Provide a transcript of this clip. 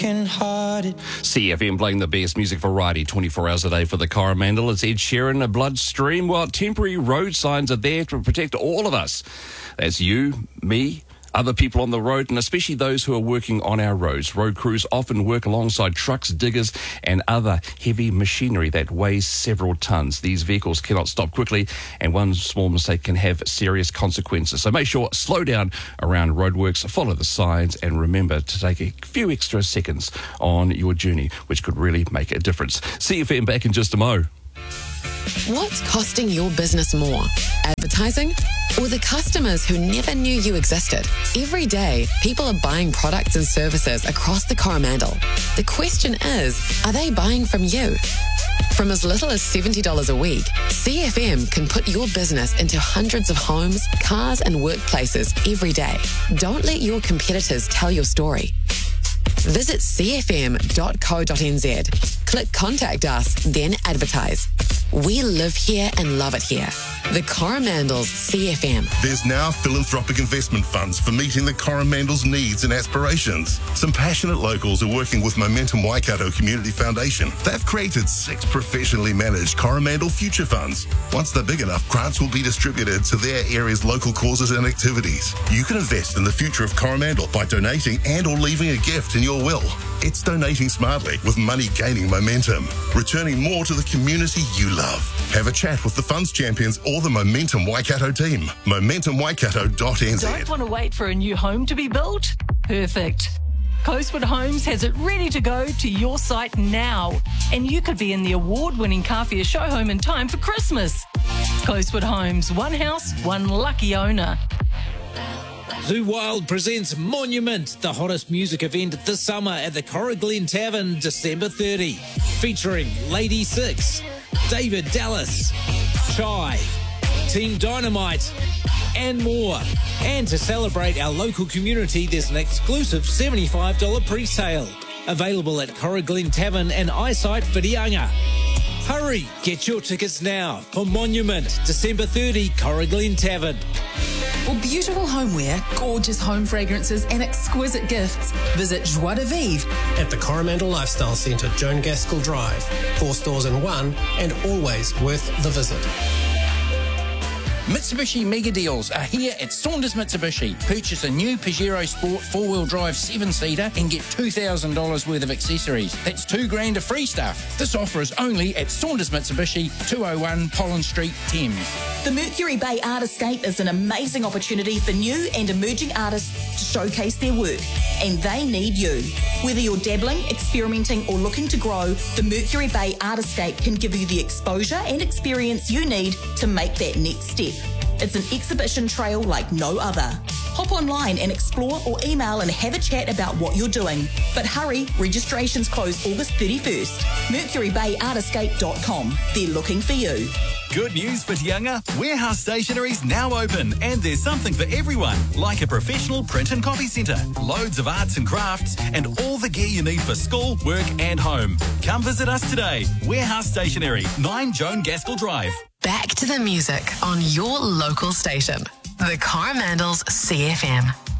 hearted. CFM playing the best music variety 24 hours a day for the Coromandel. It's Ed Sheeran, a Bloodstream. Well, temporary road signs are there to protect all of us. That's you, me, other people on the road, and especially those who are working on our roads. Road crews often work alongside trucks, diggers, and other heavy machinery that weighs several tons. These vehicles cannot stop quickly, and one small mistake can have serious consequences. So make sure, slow down around roadworks, follow the signs, and remember to take a few extra seconds on your journey, which could really make a difference. CFM back in just a mo. What's costing your business more? Advertising? Or the customers who never knew you existed? Every day, people are buying products and services across the Coromandel. The question is, are they buying from you? From as little as $70 a week, CFM can put your business into hundreds of homes, cars and workplaces every day. Don't let your competitors tell your story. Visit cfm.co.nz. Click Contact Us, then advertise. We live here and love it here. The Coromandel's CFM. There's now philanthropic investment funds for meeting the Coromandel's needs and aspirations. Some passionate locals are working with Momentum Waikato Community Foundation. They've created 6 professionally managed Coromandel future funds. Once they're big enough, grants will be distributed to their area's local causes and activities. You can invest in the future of Coromandel by donating and or leaving a gift in your will. It's donating smartly with money gaining momentum, returning more to the community you love. Have a chat with the funds champions or the Momentum Waikato team. MomentumWaikato.nz. Don't want to wait for a new home to be built? Perfect. Coastwood Homes has it ready to go to your site now, and you could be in the award-winning Kawhia show home in time for Christmas. Coastwood Homes, one house, one lucky owner. Zoo Wild presents Monument, the hottest music event this summer at the Corriglen Tavern, December 30. Featuring Lady Six, David Dallas, Chai, Team Dynamite, and more. And to celebrate our local community, there's an exclusive $75 pre-sale. Available at Corriglen Tavern and Eyesight Whitianga. Hurry, get your tickets now for Monument, December 30, Corriglen Tavern. For beautiful homeware, gorgeous home fragrances and exquisite gifts, visit Joie de Vivre at the Coromandel Lifestyle Centre, Joan Gaskell Drive. 4 stores in one and always worth the visit. Mitsubishi Mega Deals are here at Saunders Mitsubishi. Purchase a new Pajero Sport 4-wheel drive 7-seater and get $2,000 worth of accessories. That's $2,000 of free stuff. This offer is only at Saunders Mitsubishi, 201 Pollen Street, Thames. The Mercury Bay Art Escape is an amazing opportunity for new and emerging artists to showcase their work, and they need you. Whether you're dabbling, experimenting or looking to grow, the Mercury Bay Art Escape can give you the exposure and experience you need to make that next step. It's an exhibition trail like no other. Hop online and explore, or email and have a chat about what you're doing. But hurry, registrations close August 31st. MercuryBayArtEscape.com. They're looking for you. Good news for Tianga. Warehouse Stationery's now open, and there's something for everyone, like a professional print and copy centre, loads of arts and crafts, and all the gear you need for school, work and home. Come visit us today. Warehouse Stationery, 9 Joan Gaskell Drive. Back to the music on your local station. The Coromandel's CFM.